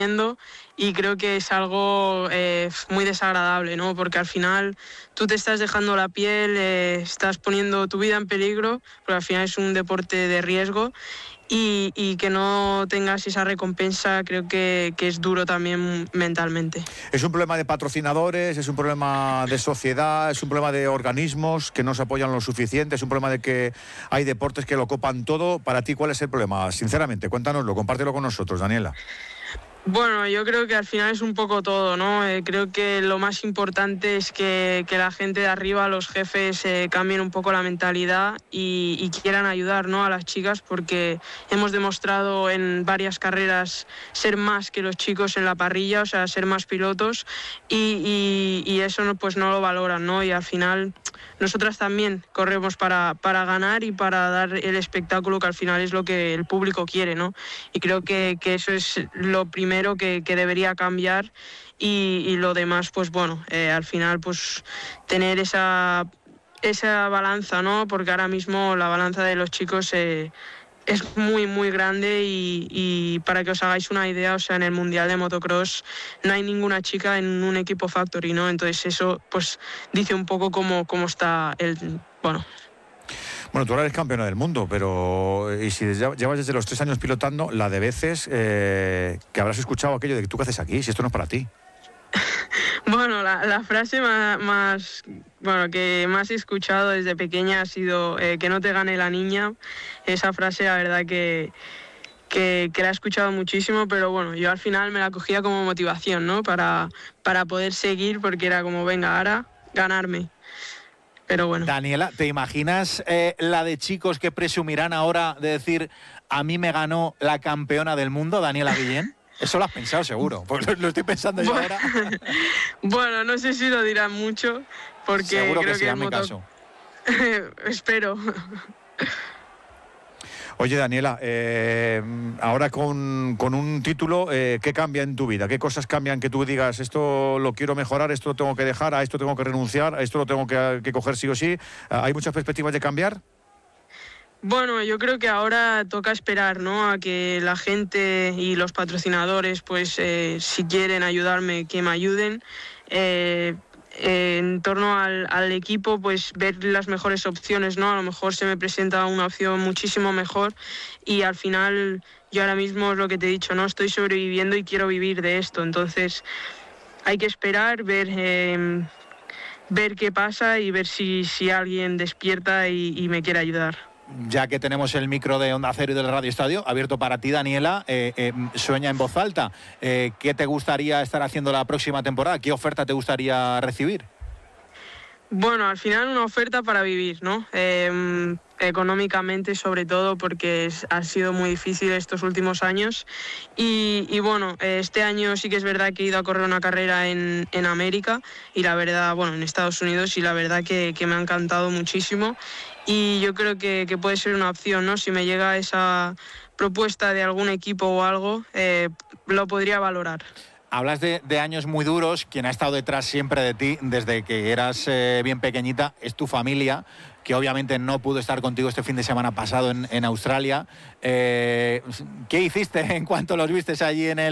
y creo que es algo muy desagradable, ¿no? Porque al final tú te estás dejando la piel, estás poniendo tu vida en peligro, porque al final es un deporte de riesgo y que no tengas esa recompensa creo que es duro también mentalmente. ¿Es un problema de patrocinadores, es un problema de sociedad, es un problema de organismos que no se apoyan lo suficiente, es un problema de que hay deportes que lo copan todo? Para ti, ¿cuál es el problema? Sinceramente, cuéntanoslo, compártelo con nosotros, Daniela. Bueno, yo creo que al final es un poco todo, ¿no? Creo que lo más importante es que la gente de arriba, los jefes, cambien un poco la mentalidad y quieran ayudar, ¿no?, a las chicas, porque hemos demostrado en varias carreras ser más que los chicos en la parrilla, o sea, ser más pilotos y eso pues no lo valoran, ¿no? Y al final nosotras también corremos para ganar y para dar el espectáculo que al final es lo que el público quiere, ¿no? Y creo que eso es lo primero que debería cambiar y lo demás, pues bueno, al final pues tener esa balanza, ¿no? Porque ahora mismo la balanza de los chicos es muy, muy grande y para que os hagáis una idea, o sea, en el Mundial de Motocross no hay ninguna chica en un equipo Factory, ¿no? Entonces eso pues dice un poco cómo está Bueno, tú ahora eres campeona del mundo, pero y si llevas desde los 3 años pilotando, la de veces que habrás escuchado aquello de que tú qué haces aquí, si esto no es para ti. Bueno, la frase que más he escuchado desde pequeña ha sido que no te gane la niña. Esa frase, la verdad que la he escuchado muchísimo, pero bueno, yo al final me la cogía como motivación, ¿no? Para poder seguir, porque era como, venga, ahora ganarme. Pero bueno. Daniela, ¿te imaginas la de chicos que presumirán ahora de decir a mí me ganó la campeona del mundo, Daniela Guillén? Eso lo has pensado seguro, pues lo estoy pensando yo ahora. Bueno, no sé si lo dirán mucho, porque seguro creo que sí, hazme caso. Espero. Oye, Daniela, ahora con un título, ¿qué cambia en tu vida? ¿Qué cosas cambian que tú digas, esto lo quiero mejorar, esto lo tengo que dejar, a esto tengo que renunciar, a esto lo tengo que coger sí o sí? ¿Hay muchas perspectivas de cambiar? Bueno, yo creo que ahora toca esperar, ¿no?, a que la gente y los patrocinadores, pues si quieren ayudarme, que me ayuden. En torno al equipo, pues ver las mejores opciones, ¿no? A lo mejor se me presenta una opción muchísimo mejor y al final yo ahora mismo es lo que te he dicho, ¿no? Estoy sobreviviendo y quiero vivir de esto, entonces hay que esperar, ver qué pasa y ver si alguien despierta y me quiere ayudar. Ya que tenemos el micro de Onda Cero y del Radio Estadio abierto para ti, Daniela, sueña en voz alta. ¿Qué te gustaría estar haciendo la próxima temporada? ¿Qué oferta te gustaría recibir? Bueno, al final una oferta para vivir, ¿no? Económicamente sobre todo, porque ha sido muy difícil estos últimos años y bueno, este año sí que es verdad que he ido a correr una carrera en América y la verdad, bueno, en Estados Unidos, y la verdad que me ha encantado muchísimo y yo creo que puede ser una opción, ¿no? Si me llega esa propuesta de algún equipo o algo, lo podría valorar. Hablas de años muy duros. Quien ha estado detrás siempre de ti desde que eras bien pequeñita es tu familia, que obviamente no pudo estar contigo este fin de semana pasado en Australia. ¿Qué hiciste en cuanto los viste allí en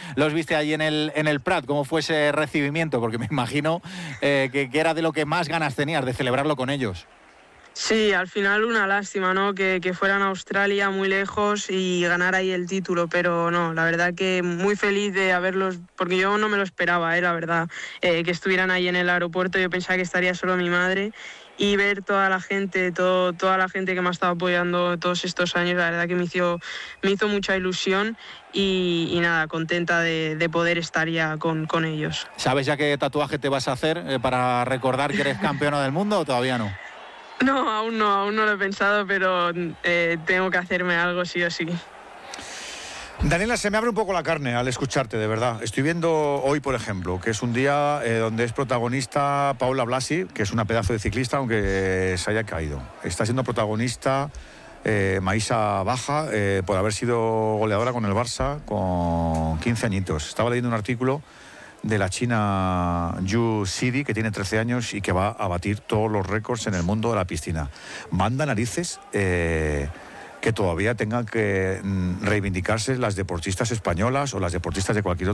el Prat? ¿Cómo fue ese recibimiento? Porque me imagino que era de lo que más ganas tenías, de celebrarlo con ellos. Sí, al final una lástima, ¿no? Que fueran a Australia muy lejos y ganar ahí el título, pero no, la verdad que muy feliz de haberlos, porque yo no me lo esperaba, la verdad, que estuvieran ahí en el aeropuerto. Yo pensaba que estaría solo mi madre y ver toda la gente, toda la gente que me ha estado apoyando todos estos años, la verdad que me hizo mucha ilusión y nada, contenta de poder estar ya con ellos. ¿Sabes ya qué tatuaje te vas a hacer para recordar que eres campeona del mundo o todavía no? No, aún no lo he pensado, pero tengo que hacerme algo sí o sí. Daniela, se me abre un poco la carne al escucharte, de verdad. Estoy viendo hoy, por ejemplo, que es un día donde es protagonista Paula Blasi, que es una pedazo de ciclista, aunque se haya caído. Está siendo protagonista Maísa Baja, por haber sido goleadora con el Barça con 15 añitos. Estaba leyendo un artículo de la china Yu Sidi, que tiene 13 años y que va a batir todos los récords en el mundo de la piscina. Manda narices que todavía tengan que reivindicarse las deportistas españolas o las deportistas de cualquier otro